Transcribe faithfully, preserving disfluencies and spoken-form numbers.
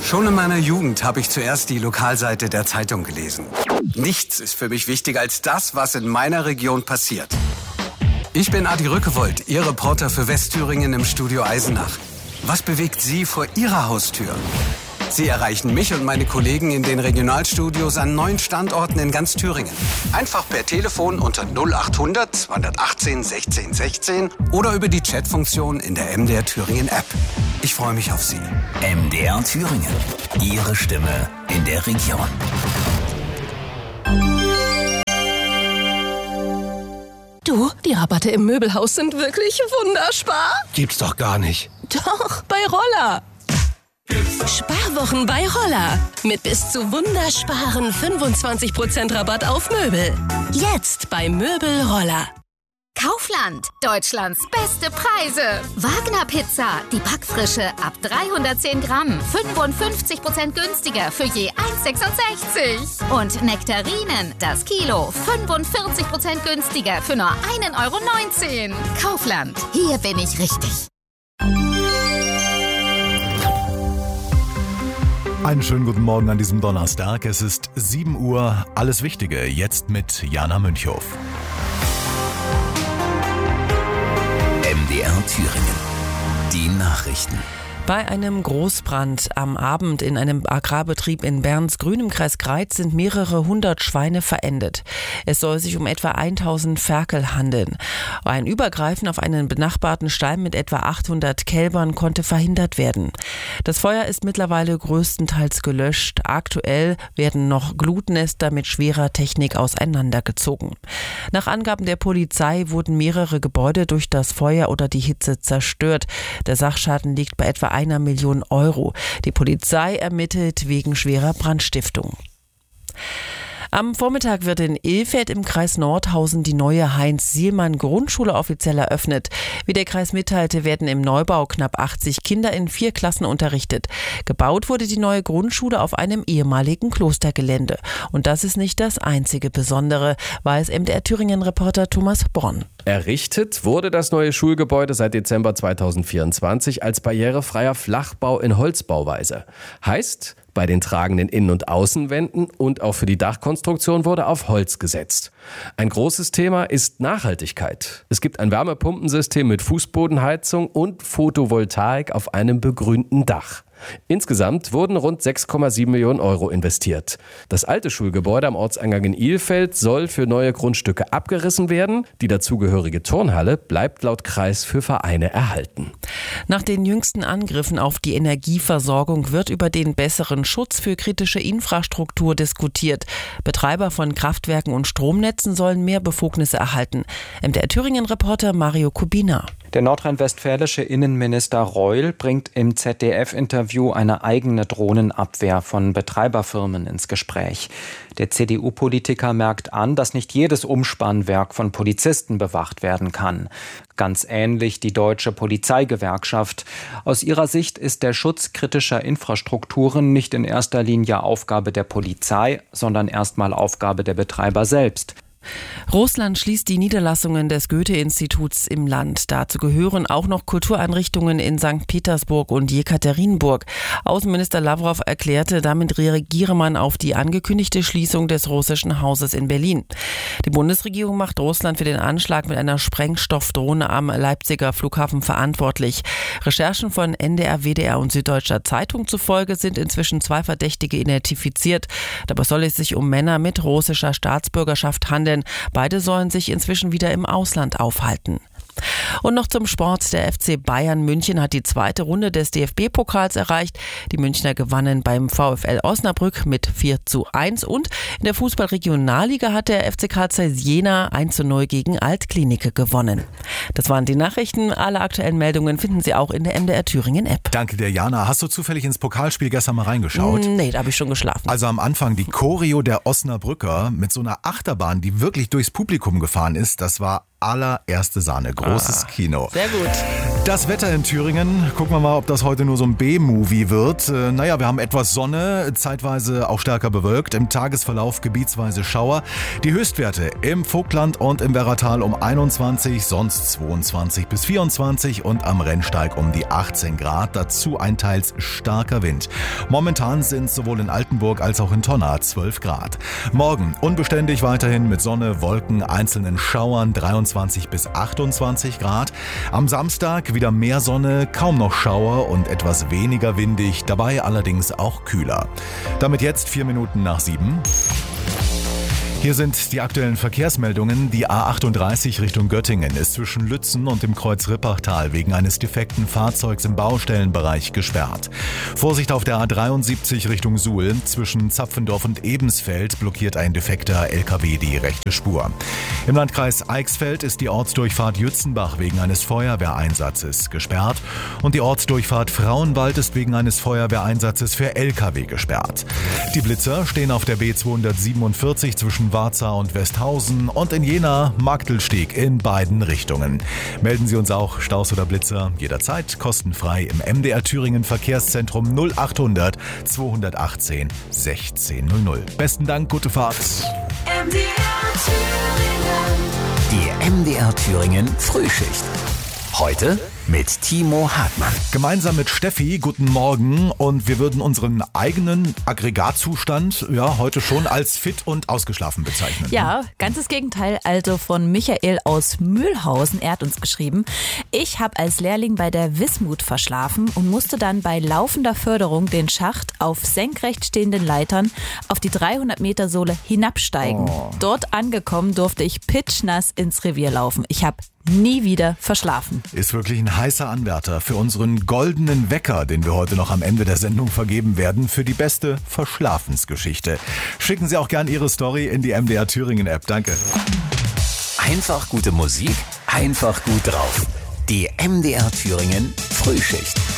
Schon in meiner Jugend habe ich zuerst die Lokalseite der Zeitung gelesen. Nichts ist für mich wichtiger als das, was in meiner Region passiert. Ich bin Adi Rückewold, Ihr Reporter für Westthüringen im Studio Eisenach. Was bewegt Sie vor Ihrer Haustür? Sie erreichen mich und meine Kollegen in den Regionalstudios an neun Standorten in ganz Thüringen. Einfach per Telefon unter null achthundert zweihundertachtzehn sechzehn sechzehn oder über die Chatfunktion in der M D R Thüringen App. Ich freue mich auf Sie. M D R Thüringen. Ihre Stimme in der Region. Du, die Rabatte im Möbelhaus sind wirklich wunderspar. Gibt's doch gar nicht. Doch, bei Roller. Sparwochen bei Roller. Mit bis zu wundersparen fünfundzwanzig Prozent Rabatt auf Möbel. Jetzt bei Möbel Roller. Kaufland, Deutschlands beste Preise. Wagner Pizza, die Backfrische ab dreihundertzehn Gramm, fünfundfünfzig Prozent günstiger für je eins Komma sechsundsechzig. Und Nektarinen, das Kilo, fünfundvierzig Prozent günstiger für nur ein Euro neunzehn. Kaufland, hier bin ich richtig. Einen schönen guten Morgen an diesem Donnerstag. Es ist sieben Uhr. Alles Wichtige jetzt mit Jana Münchhoff. M D R Thüringen. Die Nachrichten. Bei einem Großbrand am Abend in einem Agrarbetrieb in Bernsgrün im Kreis Greiz sind mehrere hundert Schweine verendet. Es soll sich um etwa tausend Ferkel handeln. Ein Übergreifen auf einen benachbarten Stall mit etwa achthundert Kälbern konnte verhindert werden. Das Feuer ist mittlerweile größtenteils gelöscht. Aktuell werden noch Glutnester mit schwerer Technik auseinandergezogen. Nach Angaben der Polizei wurden mehrere Gebäude durch das Feuer oder die Hitze zerstört. Der Sachschaden liegt bei etwa einer Million Euro. Die Polizei ermittelt wegen schwerer Brandstiftung. Am Vormittag wird in Ilfeld im Kreis Nordhausen die neue Heinz-Sielmann-Grundschule offiziell eröffnet. Wie der Kreis mitteilte, werden im Neubau knapp achtzig Kinder in vier Klassen unterrichtet. Gebaut wurde die neue Grundschule auf einem ehemaligen Klostergelände. Und das ist nicht das einzige Besondere, weiß M D R Thüringen-Reporter Thomas Bronn. Errichtet wurde das neue Schulgebäude seit Dezember zweitausendvierundzwanzig als barrierefreier Flachbau in Holzbauweise. Heißt, bei den tragenden Innen- und Außenwänden und auch für die Dachkonstruktion wurde auf Holz gesetzt. Ein großes Thema ist Nachhaltigkeit. Es gibt ein Wärmepumpensystem mit Fußbodenheizung und Photovoltaik auf einem begrünten Dach. Insgesamt wurden rund sechs Komma sieben Millionen Euro investiert. Das alte Schulgebäude am Ortseingang in Ilfeld soll für neue Grundstücke abgerissen werden. Die dazugehörige Turnhalle bleibt laut Kreis für Vereine erhalten. Nach den jüngsten Angriffen auf die Energieversorgung wird über den besseren Schutz für kritische Infrastruktur diskutiert. Betreiber von Kraftwerken und Stromnetzen sollen mehr Befugnisse erhalten. M D R Thüringen-Reporter Mario Kubina. Der nordrhein-westfälische Innenminister Reul bringt im Z D F-Interview eine eigene Drohnenabwehr von Betreiberfirmen ins Gespräch. Der C D U-Politiker merkt an, dass nicht jedes Umspannwerk von Polizisten bewacht werden kann. Ganz ähnlich die Deutsche Polizeigewerkschaft. Aus ihrer Sicht ist der Schutz kritischer Infrastrukturen nicht in erster Linie Aufgabe der Polizei, sondern erstmal Aufgabe der Betreiber selbst. Russland schließt die Niederlassungen des Goethe-Instituts im Land. Dazu gehören auch noch Kultureinrichtungen in Sankt Petersburg und Jekaterinburg. Außenminister Lawrow erklärte, damit reagiere man auf die angekündigte Schließung des russischen Hauses in Berlin. Die Bundesregierung macht Russland für den Anschlag mit einer Sprengstoffdrohne am Leipziger Flughafen verantwortlich. Recherchen von N D R, W D R und Süddeutscher Zeitung zufolge sind inzwischen zwei Verdächtige identifiziert. Dabei soll es sich um Männer mit russischer Staatsbürgerschaft handeln. Beide sollen sich inzwischen wieder im Ausland aufhalten. Und noch zum Sport. Der F C Bayern München hat die zweite Runde des D F B-Pokals erreicht. Die Münchner gewannen beim VfL Osnabrück mit vier zu eins und in der Fußball-Regionalliga hat der F C Karl Zeiss Jena eins zu null gegen Altklinike gewonnen. Das waren die Nachrichten. Alle aktuellen Meldungen finden Sie auch in der M D R Thüringen App. Danke dir, Jana. Hast du zufällig ins Pokalspiel gestern mal reingeschaut? Nee, da habe ich schon geschlafen. Also am Anfang die Choreo der Osnabrücker mit so einer Achterbahn, die wirklich durchs Publikum gefahren ist. Das war allererste Sahne. Großes ah, Kino. Sehr gut. Das Wetter in Thüringen, gucken wir mal, ob das heute nur so ein B-Movie wird. Äh, naja, wir haben etwas Sonne, zeitweise auch stärker bewölkt, im Tagesverlauf gebietsweise Schauer. Die Höchstwerte im Vogtland und im Werratal um einundzwanzig, sonst zweiundzwanzig bis vierundzwanzig und am Rennsteig um die achtzehn Grad. Dazu ein teils starker Wind. Momentan sind sowohl in Altenburg als auch in Tonna zwölf Grad. Morgen unbeständig weiterhin mit Sonne, Wolken, einzelnen Schauern dreiundzwanzig bis achtundzwanzig Grad. Am Samstag wieder mehr Sonne, kaum noch Schauer und etwas weniger windig, dabei allerdings auch kühler. Damit jetzt vier Minuten nach sieben. Hier sind die aktuellen Verkehrsmeldungen. Die A achtunddreißig Richtung Göttingen ist zwischen Lützen und dem Kreuz Rippachtal wegen eines defekten Fahrzeugs im Baustellenbereich gesperrt. Vorsicht auf der A dreiundsiebzig Richtung Suhl. Zwischen Zapfendorf und Ebensfeld blockiert ein defekter L K W die rechte Spur. Im Landkreis Eichsfeld ist die Ortsdurchfahrt Jützenbach wegen eines Feuerwehreinsatzes gesperrt. Und die Ortsdurchfahrt Frauenwald ist wegen eines Feuerwehreinsatzes für L K W gesperrt. Die Blitzer stehen auf der B zweihundertsiebenundvierzig zwischen Warza und Westhausen und in Jena Magdelsteg in beiden Richtungen. Melden Sie uns auch Staus oder Blitzer jederzeit kostenfrei im M D R Thüringen Verkehrszentrum null achthundert zweihundertachtzehn sechzehn null null. Besten Dank, gute Fahrt. M D R Thüringen. Die M D R Thüringen Frühschicht. Heute mit Timo Hartmann. Gemeinsam mit Steffi, guten Morgen. Und wir würden unseren eigenen Aggregatzustand ja heute schon als fit und ausgeschlafen bezeichnen. Ja, ganzes Gegenteil. Also von Michael aus Mühlhausen. Er hat uns geschrieben: Ich habe als Lehrling bei der Wismut verschlafen und musste dann bei laufender Förderung den Schacht auf senkrecht stehenden Leitern auf die dreihundert Meter Sohle hinabsteigen. Oh. Dort angekommen durfte ich pitschnass ins Revier laufen. Ich habe nie wieder verschlafen. Ist wirklich ein heißer Anwärter für unseren goldenen Wecker, den wir heute noch am Ende der Sendung vergeben werden, für die beste Verschlafensgeschichte. Schicken Sie auch gern Ihre Story in die M D R Thüringen App. Danke. Einfach gute Musik, einfach gut drauf. Die M D R Thüringen Frühschicht.